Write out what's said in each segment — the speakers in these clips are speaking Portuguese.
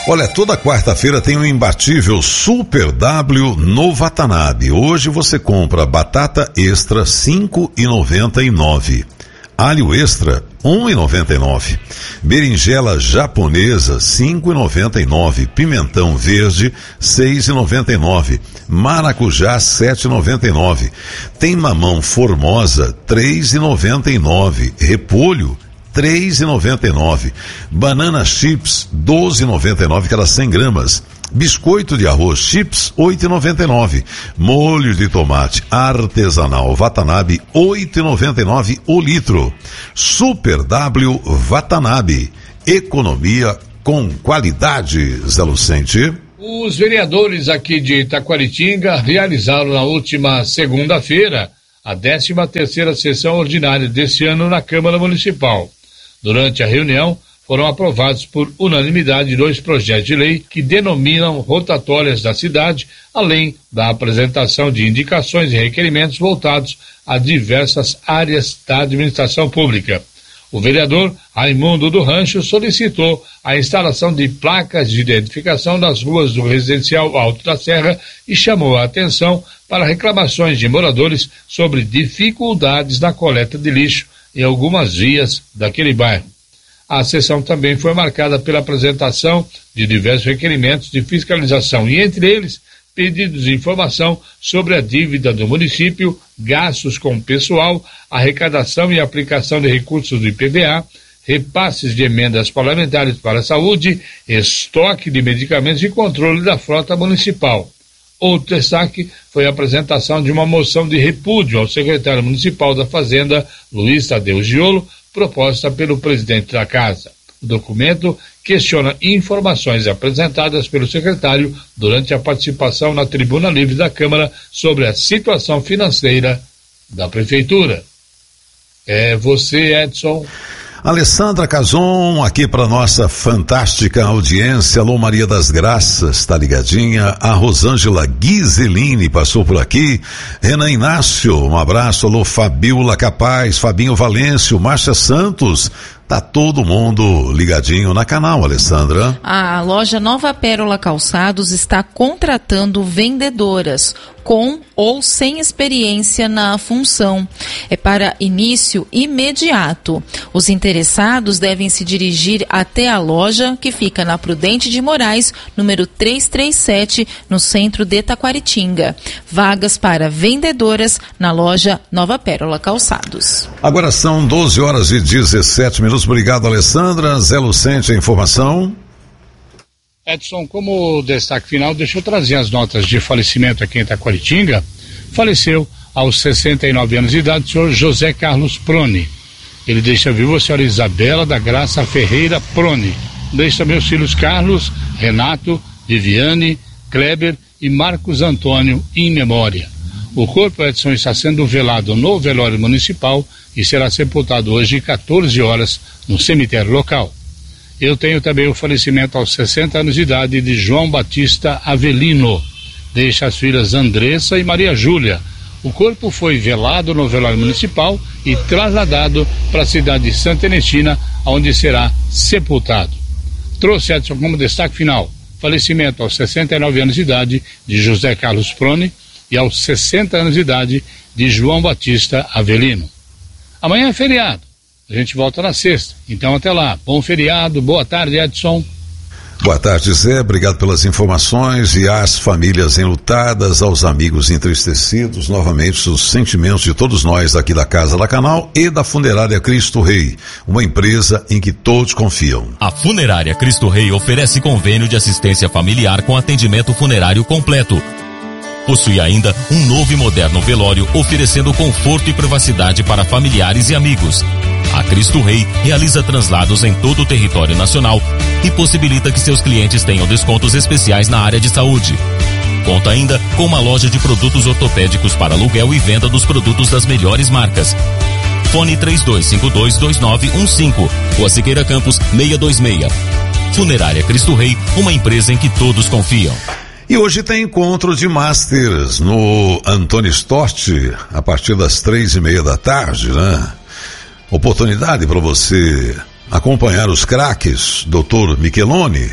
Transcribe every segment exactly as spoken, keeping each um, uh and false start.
Olha, toda quarta-feira tem um imbatível Super W no Watanabe. Hoje você compra batata extra cinco reais e noventa e nove centavos. Alho extra um real e noventa e nove centavos. Berinjela japonesa cinco reais e noventa e nove centavos. Pimentão verde seis reais e noventa e nove centavos. Maracujá sete reais e noventa e nove centavos. Tem mamão formosa três reais e noventa e nove centavos. Repolho três reais e noventa e nove centavos. Banana chips doze reais e noventa e nove centavos, cada cem gramas. Biscoito de arroz chips oito reais e noventa e nove centavos. Molho de tomate artesanal Watanabe oito reais e noventa e nove centavos o litro. Super W Watanabe, economia com qualidade. Zé Lucente. Os vereadores aqui de Itaquaritinga realizaram na última segunda-feira a décima terceira sessão ordinária deste ano na Câmara Municipal. Durante a reunião, foram aprovados por unanimidade dois projetos de lei que denominam rotatórias da cidade, além da apresentação de indicações e requerimentos voltados a diversas áreas da administração pública. O vereador Raimundo do Rancho solicitou a instalação de placas de identificação nas ruas do residencial Alto da Serra e chamou a atenção para reclamações de moradores sobre dificuldades na coleta de lixo em algumas vias daquele bairro. A sessão também foi marcada pela apresentação de diversos requerimentos de fiscalização e, entre eles, pedidos de informação sobre a dívida do município, gastos com pessoal, arrecadação e aplicação de recursos do I P V A, repasses de emendas parlamentares para a saúde, estoque de medicamentos e controle da frota municipal. Outro destaque foi a apresentação de uma moção de repúdio ao secretário municipal da Fazenda, Luiz Tadeu Giolo, proposta pelo presidente da Casa. O documento questiona informações apresentadas pelo secretário durante a participação na Tribuna Livre da Câmara sobre a situação financeira da Prefeitura. É você, Edson. Alessandra Cazon, aqui para nossa fantástica audiência. Alô, Maria das Graças, tá ligadinha? A Rosângela Ghiseline passou por aqui. Renan Inácio, um abraço. Alô, Fabiola Capaz, Fabinho Valêncio, Márcia Santos. Tá todo mundo ligadinho na canal, Alessandra. A loja Nova Pérola Calçados está contratando vendedoras com ou sem experiência na função. É para início imediato. Os interessados devem se dirigir até a loja, que fica na Prudente de Moraes, número trezentos e trinta e sete, no centro de Itaquaritinga. Vagas para vendedoras na loja Nova Pérola Calçados. Agora são doze horas e dezessete minutos. Obrigado, Alessandra. Zé Lucente, a informação. Edson, como destaque final, deixa eu trazer as notas de falecimento aqui em Itaquaritinga. Faleceu aos sessenta e nove anos de idade o senhor José Carlos Prone. Ele deixa viva a senhora Isabela da Graça Ferreira Prone. Deixa também os filhos Carlos, Renato, Viviane, Kleber e Marcos Antônio em memória. O corpo, Edson, está sendo velado no velório municipal e será sepultado hoje às quatorze horas no cemitério local. Eu tenho também o falecimento aos sessenta anos de idade de João Batista Avelino. Deixa as filhas Andressa e Maria Júlia. O corpo foi velado no velório municipal e trasladado para a cidade de Santa Ernestina, onde será sepultado. Trouxe, Edson, como destaque final, falecimento aos sessenta e nove anos de idade de José Carlos Prone e aos sessenta anos de idade de João Batista Avelino. Amanhã é feriado. A gente volta na sexta. Então até lá. Bom feriado. Boa tarde, Edson. Boa tarde, Zé. Obrigado pelas informações. E às famílias enlutadas, aos amigos entristecidos, novamente os sentimentos de todos nós aqui da Casa da Canal e da Funerária Cristo Rei, uma empresa em que todos confiam. A Funerária Cristo Rei oferece convênio de assistência familiar com atendimento funerário completo. Possui ainda um novo e moderno velório, oferecendo conforto e privacidade para familiares e amigos. A Cristo Rei realiza translados em todo o território nacional e possibilita que seus clientes tenham descontos especiais na área de saúde. Conta ainda com uma loja de produtos ortopédicos para aluguel e venda dos produtos das melhores marcas. Fone três dois cinco dois, dois nove um cinco, Rua Siqueira Campos, seiscentos e vinte e seis. Funerária Cristo Rei, uma empresa em que todos confiam. E hoje tem encontro de Masters no Antônio Storti, a partir das três e meia da tarde, né? Oportunidade para você acompanhar os craques, doutor Micheloni,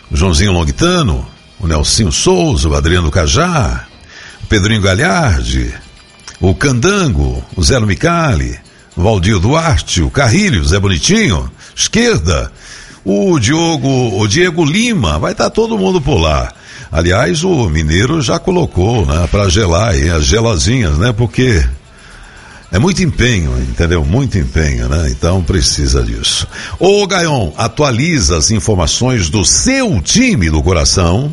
o Joãozinho Longitano, o Nelsinho Souza, o Adriano Cajá, o Pedrinho Galhardi, o Candango, o Zé Micali, o Valdir Duarte, o Carrilho, o Zé Bonitinho, esquerda, o Diogo, o Diego Lima, vai estar todo mundo por lá. Aliás, o Mineiro já colocou, né, para gelar aí, as gelazinhas, né, porque é muito empenho, entendeu? Muito empenho, né? Então precisa disso. Ô Gaion, atualiza as informações do seu time do coração.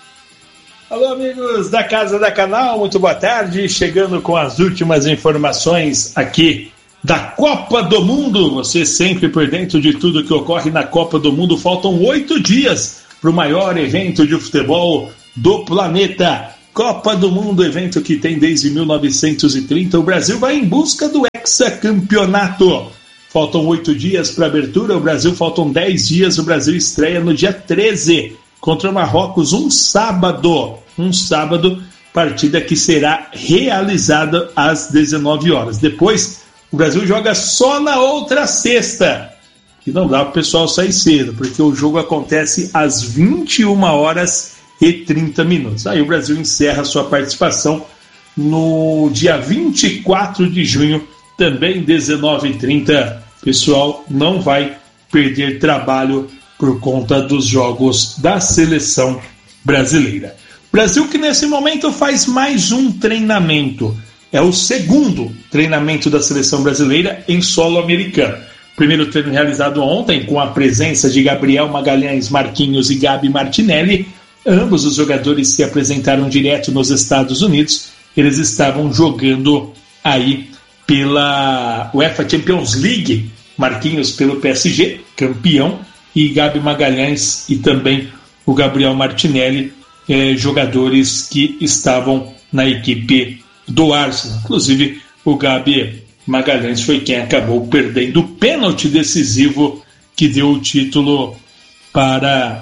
Alô, amigos da Casa da Canal, muito boa tarde. Chegando com as últimas informações aqui da Copa do Mundo. Você sempre por dentro de tudo que ocorre na Copa do Mundo. Faltam oito dias para o maior evento de futebol do planeta. Copa do Mundo, evento que tem desde mil novecentos e trinta. O Brasil vai em busca do hexacampeonato. Faltam oito dias para a abertura. O Brasil, faltam dez dias. O Brasil estreia no dia treze contra o Marrocos, um sábado. Um sábado, partida que será realizada às dezenove horas. Depois, o Brasil joga só na outra sexta. Que não dá para o pessoal sair cedo, porque o jogo acontece às vinte e uma horas e trinta minutos. Aí o Brasil encerra sua participação no dia vinte e quatro de junho, também dezenove e trinta. Pessoal, não vai perder trabalho por conta dos jogos da seleção brasileira. Brasil que nesse momento faz mais um treinamento. É o segundo treinamento da seleção brasileira em solo americano. Primeiro treino realizado ontem com a presença de Gabriel Magalhães, Marquinhos e Gabi Martinelli. Ambos os jogadores se apresentaram direto nos Estados Unidos. Eles estavam jogando aí pela UEFA Champions League. Marquinhos pelo P S G, campeão, e Gabi Magalhães e também o Gabriel Martinelli, eh, jogadores que estavam na equipe do Arsenal. Inclusive, o Gabi Magalhães foi quem acabou perdendo o pênalti decisivo que deu o título para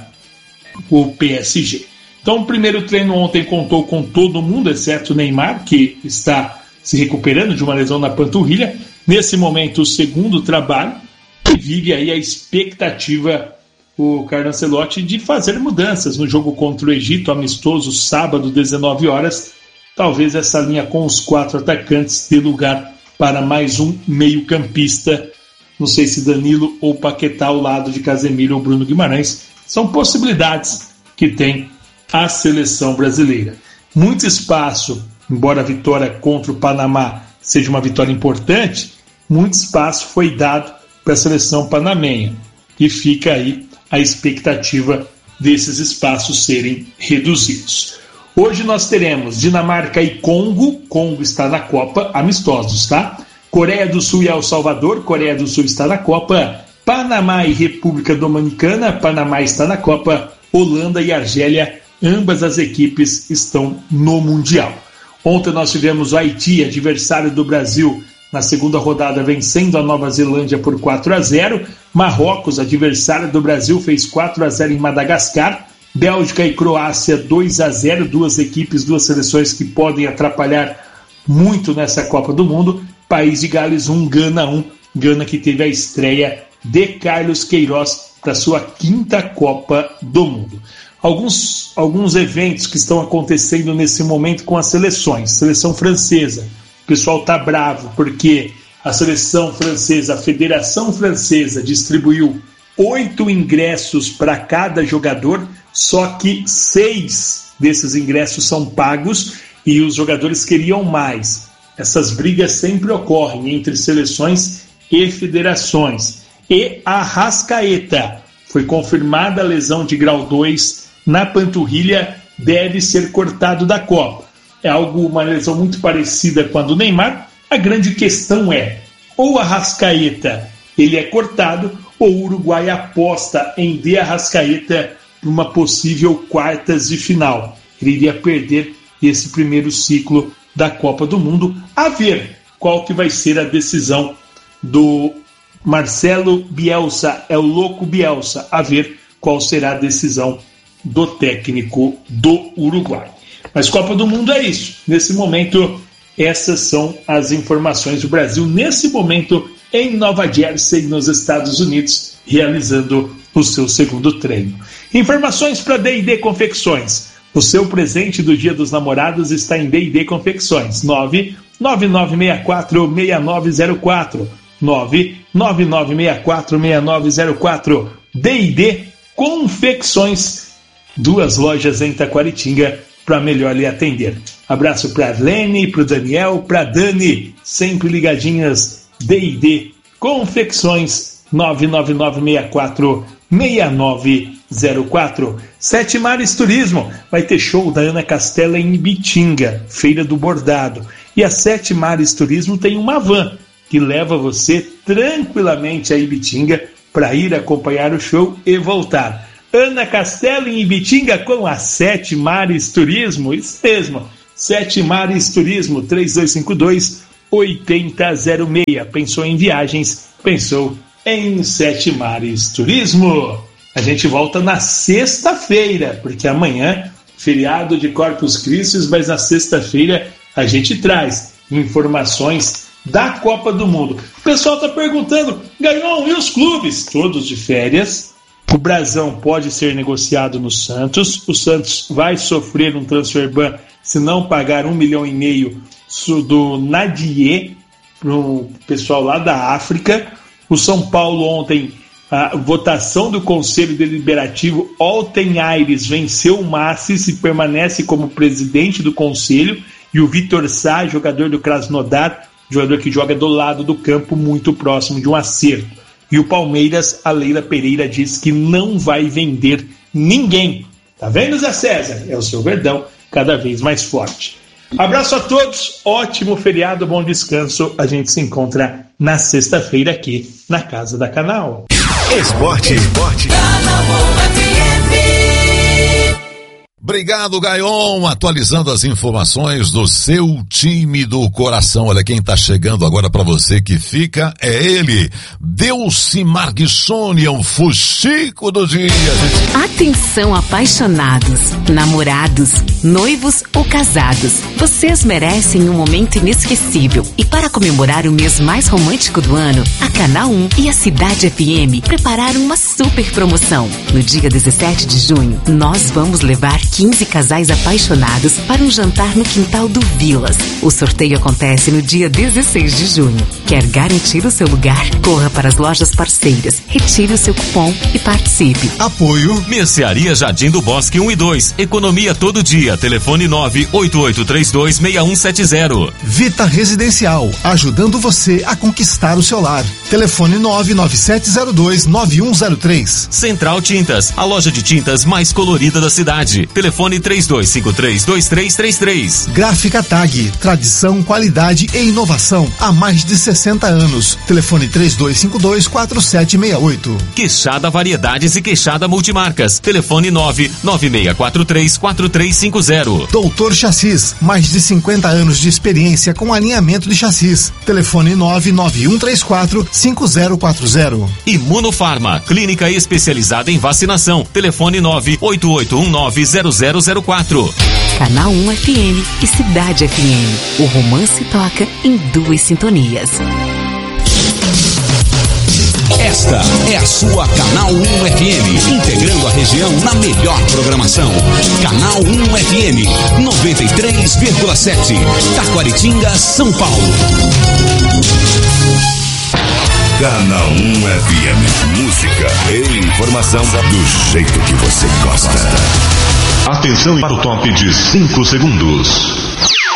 o P S G. Então o primeiro treino ontem contou com todo mundo, exceto o Neymar, que está se recuperando de uma lesão na panturrilha. Nesse momento, o segundo trabalho, e vive aí a expectativa, o Carlo Ancelotti, de fazer mudanças no jogo contra o Egito, amistoso, sábado, dezenove horas. Talvez essa linha com os quatro atacantes dê lugar para mais um meio-campista. Não sei se Danilo ou Paquetá ao lado de Casemiro ou Bruno Guimarães. São possibilidades que tem a seleção brasileira. Muito espaço, embora a vitória contra o Panamá seja uma vitória importante, muito espaço foi dado para a seleção panamenha. E fica aí a expectativa desses espaços serem reduzidos. Hoje nós teremos Dinamarca e Congo. Congo está na Copa, amistosos, tá? Coreia do Sul e El Salvador. Coreia do Sul está na Copa. Panamá e República Dominicana, Panamá está na Copa. Holanda e Argélia, ambas as equipes estão no Mundial. Ontem nós tivemos o Haiti, adversário do Brasil, na segunda rodada, vencendo a Nova Zelândia por quatro a zero. Marrocos, adversário do Brasil, fez quatro a zero em Madagascar. Bélgica e Croácia, dois a zero, duas equipes, duas seleções que podem atrapalhar muito nessa Copa do Mundo. País de Gales um, Gana um. Gana que teve a estreia de Carlos Queiroz para sua quinta Copa do Mundo. Alguns, alguns eventos que estão acontecendo nesse momento com as seleções. Seleção francesa, o pessoal está bravo porque a seleção francesa, a Federação Francesa, distribuiu oito ingressos para cada jogador, só que seis desses ingressos são pagos e os jogadores queriam mais. Essas brigas sempre ocorrem entre seleções e federações. E a Arrascaeta, foi confirmada a lesão de grau dois na panturrilha, deve ser cortado da Copa. É algo, uma lesão muito parecida com a do Neymar. A grande questão é, ou a Arrascaeta ele é cortado, ou o Uruguai aposta em De Arrascaeta para uma possível quartas de final. Ele iria perder esse primeiro ciclo da Copa do Mundo. A ver qual que vai ser a decisão do Marcelo Bielsa, é o louco Bielsa, a ver qual será a decisão do técnico do Uruguai. Mas Copa do Mundo é isso. Nesse momento, essas são as informações do Brasil, nesse momento, em Nova Jersey, nos Estados Unidos, realizando o seu segundo treino. Informações para D e D Confecções. O seu presente do Dia dos Namorados está em D e D Confecções. nove nove nove seis quatro seis nove zero quatro. nove nove nove seis quatro seis nove zero quatro. D e D Confecções. Duas lojas em Taquaritinga para melhor lhe atender. Abraço para Arlene, para o Daniel, para Dani, sempre ligadinhas. D e D Confecções. nove nove nove seis quatro seis nove zero quatro. Sete Mares Turismo vai ter show da Ana Castela em Ibitinga, Feira do Bordado. E a Sete Mares Turismo tem uma van que leva você tranquilamente a Ibitinga para ir acompanhar o show e voltar. Ana Castela em Ibitinga com a Sete Mares Turismo, isso mesmo, Sete Mares Turismo, três dois cinco dois, oito zero zero seis. Pensou em viagens? Pensou em Sete Mares Turismo. A gente volta na sexta-feira, porque amanhã, feriado de Corpus Christi, mas na sexta-feira a gente traz informações da Copa do Mundo. O pessoal está perguntando, ganhou e os clubes? Todos de férias. O Brasão pode ser negociado no Santos. O Santos vai sofrer um transfer ban se não pagar um milhão e meio do Nadier para o pessoal lá da África. O São Paulo ontem, a votação do Conselho Deliberativo, Alten Aires venceu o Massis e permanece como presidente do Conselho, e o Vitor Sá, jogador do Krasnodar, jogador que joga do lado do campo, muito próximo de um acerto. E o Palmeiras, a Leila Pereira diz que não vai vender ninguém. Tá vendo, Zé César? É o seu Verdão cada vez mais forte. Abraço a todos, ótimo feriado, bom descanso. A gente se encontra na sexta-feira aqui na Casa da Canal. Esporte, esporte. Obrigado, Gaion, atualizando as informações do seu time do coração. Olha quem tá chegando agora para você que fica, é ele, Delcimar Guissoni, o fuxico do dia. Gente. Atenção, apaixonados, namorados, noivos ou casados. Vocês merecem um momento inesquecível. E para comemorar o mês mais romântico do ano, a Canal um e a Cidade F M prepararam uma super promoção. No dia dezessete de junho, nós vamos levar quinze casais apaixonados para um jantar no quintal do Vilas. O sorteio acontece no dia dezesseis de junho. Quer garantir o seu lugar? Corra para as lojas parceiras, retire o seu cupom e participe. Apoio Mercearia Jardim do Bosque um e dois. Economia todo dia. Telefone nove oito oito três dois seis um sete zero. Vita Residencial, ajudando você a conquistar o seu lar. Telefone nove nove sete zero dois nove um zero três. Central Tintas, a loja de tintas mais colorida da cidade. Telefone três dois cinco três dois três três três. Gráfica Tag, tradição, qualidade e inovação há mais de sessenta anos. Telefone três dois cinco dois quatro sete seis oito. Queixada Variedades e Queixada Multimarcas. Telefone nove nove seis quatro três quatro três cinco zero. Doutor Chassis, mais de cinquenta anos de experiência com alinhamento de chassis. Telefone nove nove um três quatro cinco zero quatro zero. Imunofarma, clínica especializada em vacinação. Telefone nove oito oito um nove zero zero zero quatro. Canal um F M e Cidade F M. O romance toca em duas sintonias. Esta é a sua Canal um F M, integrando a região na melhor programação. Canal um F M, noventa e três vírgula sete, Taquaritinga, São Paulo. Canal um F M, música e informação do jeito que você gosta. Atenção para o top de cinco segundos.